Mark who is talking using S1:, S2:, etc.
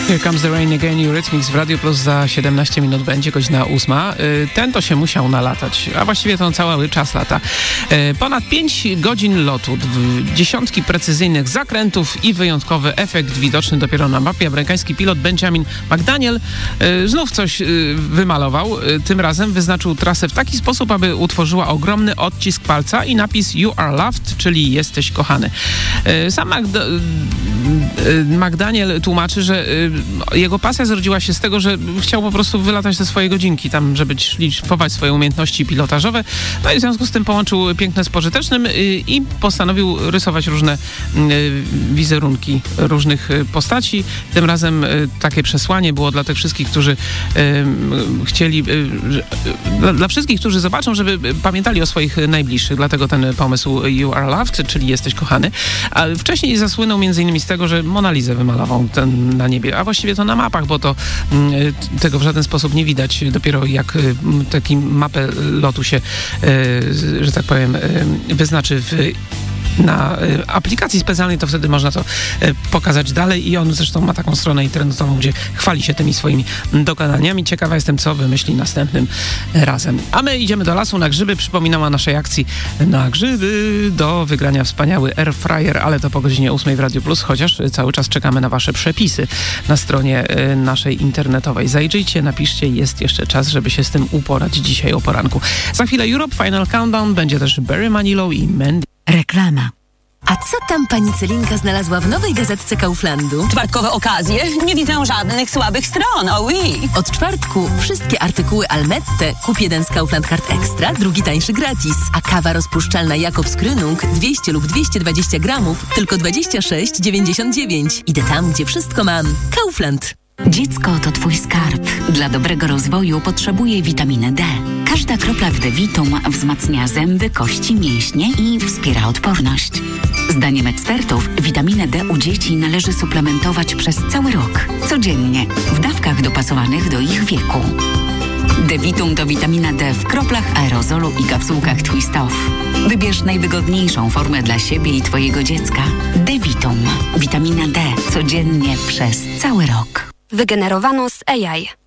S1: Here Comes the Rain Again, Eurythmics w Radio Plus za 17 minut będzie godzina 8. Ten to się musiał nalatać, a właściwie to cały czas lata. Ponad 5 godzin lotu, dziesiątki precyzyjnych zakrętów i wyjątkowy efekt widoczny dopiero na mapie. Amerykański pilot Benjamin McDaniel znów coś wymalował. Tym razem wyznaczył trasę w taki sposób, aby utworzyła ogromny odcisk palca i napis You are loved, czyli jesteś kochany. Sam McDaniel tłumaczy, że jego pasja zrodziła się z tego, że chciał po prostu wylatać ze swojej godzinki, tam żeby szlifować swoje umiejętności pilotażowe. No i w związku z tym połączył piękne z pożytecznym i postanowił rysować różne wizerunki różnych postaci. Tym razem takie przesłanie było dla tych wszystkich, którzy chcieli, dla wszystkich, którzy zobaczą, żeby pamiętali o swoich najbliższych. Dlatego ten pomysł You are loved, czyli jesteś kochany. A wcześniej zasłynął m.in. z tego, że Mona Lisę wymalował ten na niebie, a właściwie to na mapach, bo to tego w żaden sposób nie widać. Dopiero jak taki mapę lotu się, że tak powiem, wyznaczy na aplikacji specjalnej, to wtedy można to pokazać dalej i on zresztą ma taką stronę internetową, gdzie chwali się tymi swoimi dokonaniami. Ciekawa jestem, co wymyśli następnym razem. A my idziemy do lasu na grzyby. Przypominam o naszej akcji na grzyby do wygrania wspaniały air fryer, ale to po godzinie 8 w Radio Plus, chociaż cały czas czekamy na wasze przepisy na stronie naszej internetowej. Zajrzyjcie, napiszcie, jest jeszcze czas, żeby się z tym uporać dzisiaj o poranku. Za chwilę Europe Final Countdown, będzie też Barry Manilow i Mandy.
S2: Reklama. A co tam pani Celinka znalazła w nowej gazetce Kauflandu?
S3: Czwartkowe okazje? Nie widzę żadnych słabych stron, oui.
S2: Od czwartku wszystkie artykuły Almette kup jeden z Kaufland Card Extra, drugi tańszy gratis. A kawa rozpuszczalna Jakobs Krönung 200 lub 220 gramów tylko 26,99. Idę tam, gdzie wszystko mam. Kaufland.
S4: Dziecko to twój skarb. Dla dobrego rozwoju potrzebuje witaminy D. Każda kropla w D-Vitum wzmacnia zęby, kości, mięśnie i wspiera odporność. Zdaniem ekspertów witaminę D u dzieci należy suplementować przez cały rok. Codziennie, w dawkach dopasowanych do ich wieku. D-Vitum to witamina D w kroplach, aerozolu i kapsułkach Twist Off. Wybierz najwygodniejszą formę dla siebie i twojego dziecka. D-Vitum. Witamina D codziennie przez cały rok.
S5: Wygenerowano z AI.